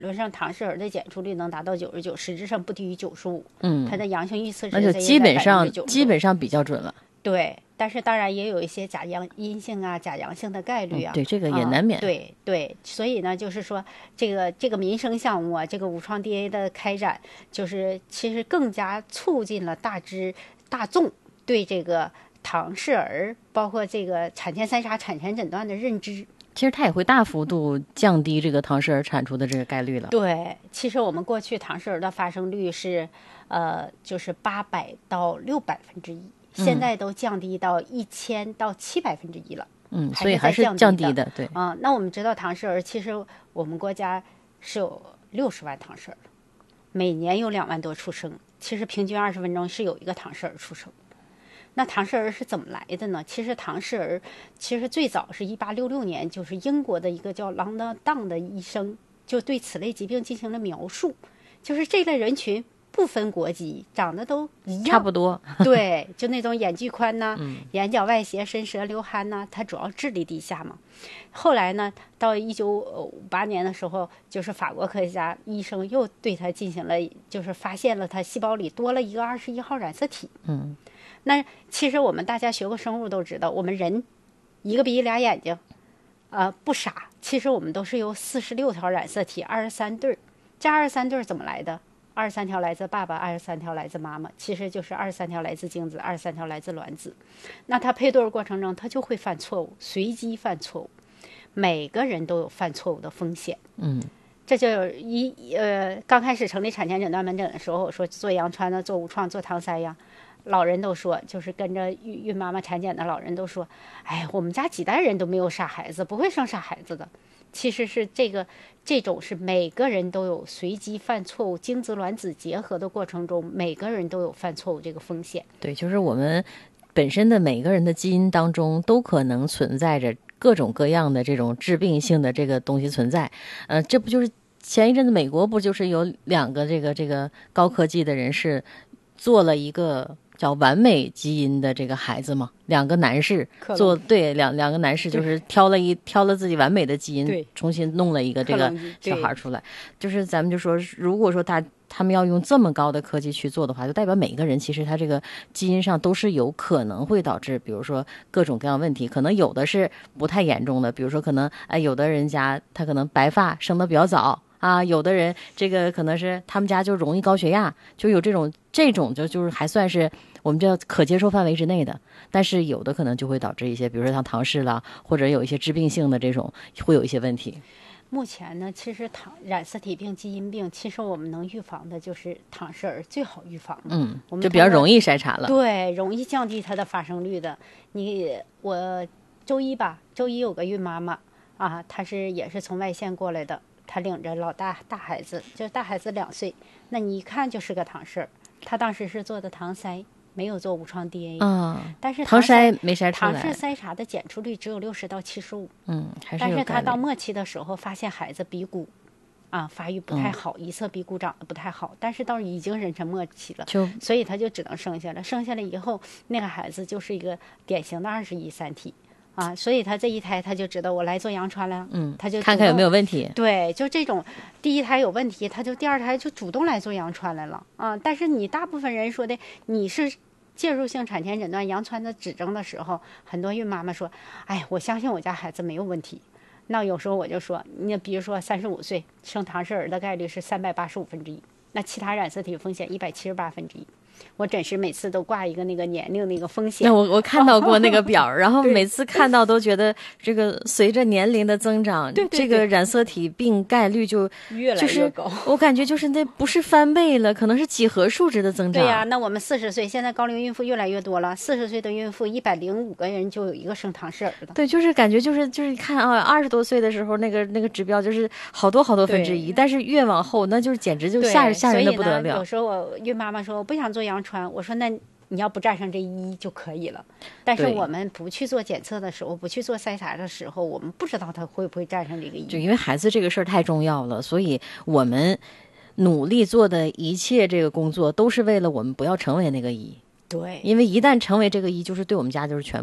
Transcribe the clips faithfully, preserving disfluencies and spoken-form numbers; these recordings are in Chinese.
论上唐氏儿的检出率能达到九十九，实质上不低于九十五。 嗯， 它的阳性预测值那就基本上基本上比较准了。 对，但是当然也有一些假阳阴性啊、假阳性的概率啊。 嗯、对，这个也难免。 啊、对对，所以呢，就是说这个这个民生项目啊，这个无创 D N A 的开展，就是其实更加促进了大致大众对这个唐氏儿，包括这个产前筛查、产前诊断的认知。 其实它也会大幅度降低这个唐氏儿产出的这个概率了。 对，其实我们过去唐氏儿的发生率是，呃，就是八百到六百分之一，现在都降低到一千到七百分之一了。 嗯，所以还是降低的。对， 啊、嗯，那我们知道唐氏儿，其实我们国家是有六十万唐氏儿，每年有两万多出生，其实平均二十分钟是有一个唐氏儿出生。那唐氏儿是怎么来的呢？其实唐氏儿其实最早是一八六六年，就是英国的一个叫朗德当的医生就对此类疾病进行了描述，就是这类人群不分国籍，长得都一样， 差不多。 对，就那种眼距宽呐、 嗯、 眼角外斜、深舌流汗呐，它主要智力低下嘛。后来呢，到一九五八年的时候，就是法国科学家医生又对他进行了，就是发现了他细胞里多了一个二十一号染色体。 嗯。 那其实我们大家学过生物都知道，我们人一个鼻俩眼睛，呃，不傻。其实我们都是由四十六条染色体，二十三对儿。这二十三对儿怎么来的？二十三条来自爸爸，二十三条来自妈妈，其实就是二十三条来自精子，二十三条来自卵子。那它配对过程中，它就会犯错误，随机犯错误。每个人都有犯错误的风险。 嗯。 这就有一呃，刚开始成立产前诊断门诊的时候，我说做羊穿的、做无创、做唐筛呀。老人都说，就是跟着孕孕妈妈产检的老人都说，哎，我们家几代人都没有傻孩子，不会生傻孩子的。其实是这个这种是每个人都有随机犯错误，精子卵子结合的过程中，每个人都有犯错误这个风险。 对，就是我们本身的每个人的基因当中都可能存在着各种各样的这种致病性的这个东西存在。呃，这不就是前一阵子美国不就是有两个这个这个高科技的人士做了一个叫完美基因的这个孩子嘛，两个男士做对两两个男士就是挑了一挑了自己完美的基因，重新弄了一个这个小孩出来。就是咱们就说，如果说他他们要用这么高的科技去做的话，就代表每个人其实他这个基因上都是有可能会导致，比如说各种各样问题。可能有的是不太严重的，比如说可能哎有的人家他可能白发生得比较早。啊，有的人这个可能是他们家就容易高血压，就有这种这种就就是还算是我们这可接受范围之内的，但是有的可能就会导致一些，比如说像唐氏啦，或者有一些致病性的这种会有一些问题。 目前呢，其实唐染色体病、基因病，其实我们能预防的就是唐氏儿最好预防的， 嗯， 我们就比较容易筛查了， 对，容易降低它的发生率的。你我周一吧，周一有个孕妈妈啊，她是也是从外县过来的。他领着老大大孩子，就大孩子两岁，那你一看就是个唐氏儿。他当时是做的唐筛，没有做无创 D N A， 嗯， 但是唐筛没筛出来， 唐氏筛查的检出率只有六十到七十五， 嗯，还是但是他到末期的时候发现孩子鼻骨啊发育不太好，嗯、一侧鼻骨长得不太好，但是到已经妊娠末期了， 就所以他就只能生下来。生下来以后，那个孩子就是一个典型的二十一三体。啊，所以他这一胎他就知道我来做羊穿了， 嗯， 他就看看有没有问题。 对，就这种第一胎有问题，他就第二胎就主动来做羊穿来了啊。但是你大部分人说的你是介入性产前诊断羊穿的指征的时候，很多孕妈妈说，哎，我相信我家孩子没有问题。那有时候我就说，你比如说三十五岁生唐氏儿的概率是三百八十五分之一，那其他染色体风险一百七十八分之一。我诊室每次都挂一个那个年龄那个风险。 那我我看到过那个表，然后每次看到都觉得这个随着年龄的增长， 对对对这个染色体病概率就越来越高。 就是、我感觉就是那不是翻倍了，可能是几何数值的增长。 对呀、啊，那我们四十岁，现在高龄孕妇越来越多了，四十岁的孕妇一百零五个人就有一个生唐氏儿的。 对，就是感觉就是就是看啊，二十多岁的时候那个那个指标就是好多好多分之一，但是越往后那就是简直就吓吓人的不得了。 有时候我孕妈妈说我不想做羊穿，我说那你要不占上这一就可以了。但是我们不去做检测的时候，不去做筛查的时候，我们不知道它会不会占上这个一。 就因为孩子这个事儿太重要了，所以我们努力做的一切这个工作都是为了我们不要成为那个一。 对， 因为一旦成为这个一，就是对我们家就是全部嘛。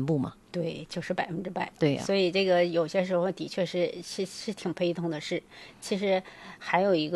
对，就是百分之百。 对呀、 所以这个有些时候的确是是是挺悲痛的事。其实还有一个。